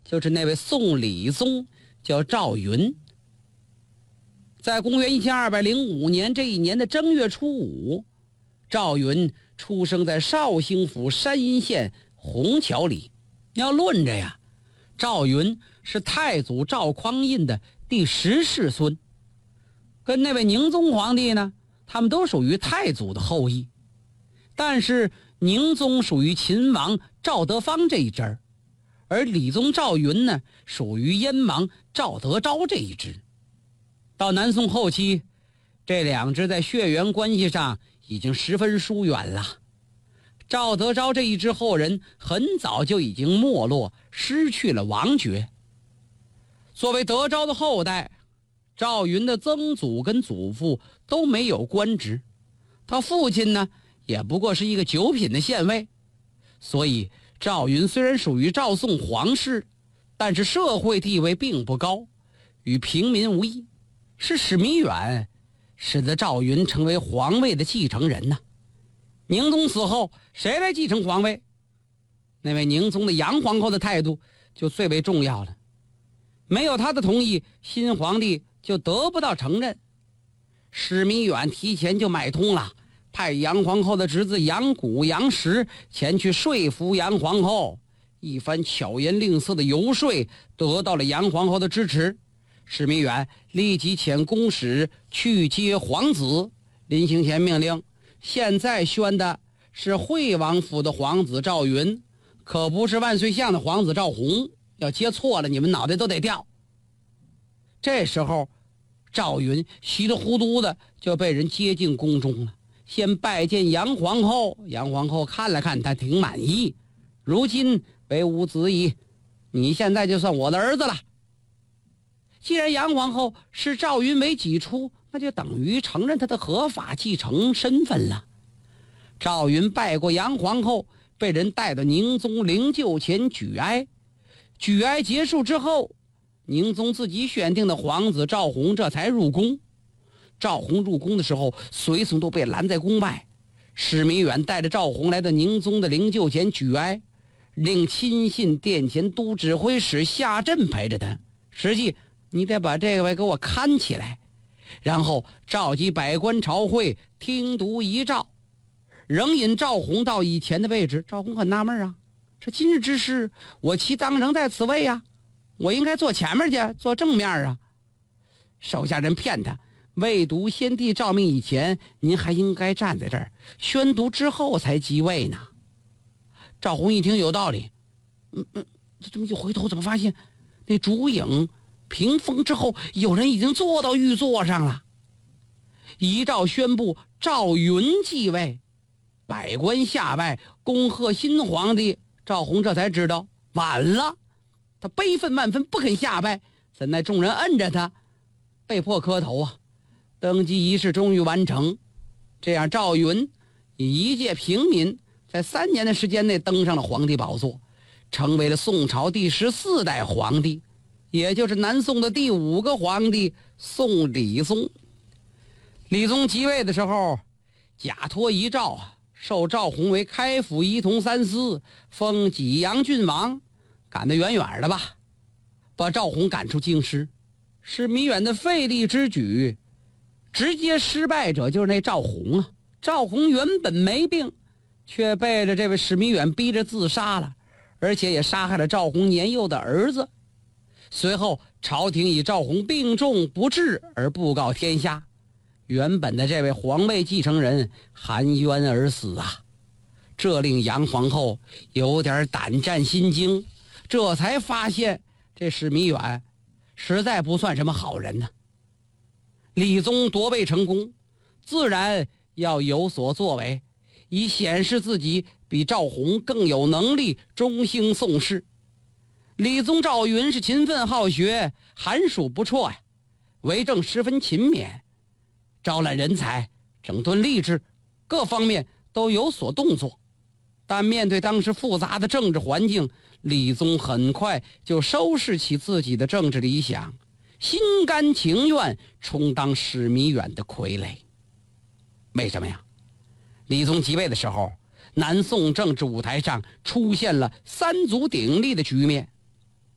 就是那位宋理宗，叫赵云。在公元1205年这一年的正月初5，赵云出生在绍兴府山阴县虹桥里。要论着呀，赵云是太祖赵匡胤的第10世孙，跟那位宁宗皇帝呢，他们都属于太祖的后裔。但是宁宗属于秦王赵德芳这一支儿，而理宗赵云呢，属于燕王赵德昭这一支。到南宋后期，这两支在血缘关系上已经十分疏远了。赵德昭这一支后人很早就已经没落，失去了王爵。作为德昭的后代，赵云的曾祖跟祖父都没有官职，他父亲呢也不过是一个9品的县尉。所以赵云虽然属于赵宋皇室，但是社会地位并不高，与平民无异。是史弥远使得赵云成为皇位的继承人呢。宁宗死后，谁来继承皇位？那位宁宗的杨皇后的态度就最为重要了。没有她的同意，新皇帝就得不到承认。史弥远提前就买通了，派杨皇后的侄子杨谷、杨时前去说服杨皇后，一番巧言令色的游说，得到了杨皇后的支持。史弥远立即遣公使去接皇子，临行前命令：现在宣的是惠王府的皇子赵云，可不是万岁巷的皇子赵弘，要接错了，你们脑袋都得掉。这时候赵云稀里糊涂的就被人接进宫中了，先拜见杨皇后，杨皇后看了看他，挺满意。如今为吾子矣，你现在就算我的儿子了。既然杨皇后视赵云为己出，那就等于承认他的合法继承身份了。赵云拜过杨皇后，被人带到宁宗灵柩前举哀。举哀结束之后，宁宗自己选定的皇子赵弘这才入宫。赵弘入宫的时候，随从都被拦在宫外。史弥远带着赵弘来到宁宗的灵柩前举哀，令亲信殿前都指挥使夏震陪着他。实际你得把这位给我看起来，然后召集百官朝会，听读遗诏，仍引赵弘到以前的位置。赵弘很纳闷啊，这今日之事，我其当仍在此位啊，我应该坐前面去，坐正面啊。手下人骗他，未读先帝诏命以前，您还应该站在这儿，宣读之后才即位呢。赵弘一听有道理，这么一回头，怎么发现那烛影屏风之后，有人已经坐到御座上了。遗诏宣布赵云继位，百官下拜恭贺新皇帝。赵弘这才知道晚了，他悲愤万分，不肯下拜，怎奈众人摁着他，被迫磕头啊。登基仪式终于完成，这样赵云以一介平民，在3年的时间内登上了皇帝宝座，成为了宋朝第14代皇帝，也就是南宋的第5个皇帝宋理宗。理宗即位的时候，假托遗诏，授赵弘为开府仪同3司，封济阳郡王，赶得远远的吧，把赵弘赶出京师。史弥远的费力之举，直接失败者就是那赵弘啊。赵弘原本没病，却被这位史弥远逼着自杀了，而且也杀害了赵弘年幼的儿子。随后朝廷以赵弘病重不治而布告天下，原本的这位皇位继承人含冤而死啊。这令杨皇后有点胆战心惊，这才发现这史弥远实在不算什么好人呢。理宗夺位成功，自然要有所作为，以显示自己比赵弘更有能力中兴宋室。理宗赵云是勤奋好学，寒暑不辍呀，为政十分勤勉，招揽人才，整顿吏治，各方面都有所动作。但面对当时复杂的政治环境，理宗很快就收拾起自己的政治理想，心甘情愿充当史弥远的傀儡。为什么呀？理宗即位的时候，南宋政治舞台上出现了3足鼎立的局面。